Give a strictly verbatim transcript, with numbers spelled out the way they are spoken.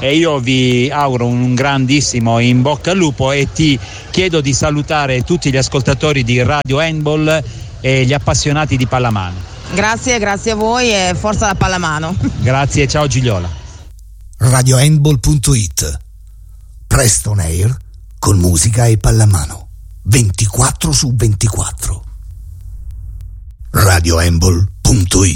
e io vi auguro un grandissimo in bocca al lupo e ti chiedo di salutare tutti gli ascoltatori di Radio Handball e gli appassionati di pallamano. Grazie, grazie a voi e forza la pallamano. Grazie, ciao Gigliola. radio handball punto it. Presto on air con musica e pallamano ventiquattro su ventiquattro. radio handball punto it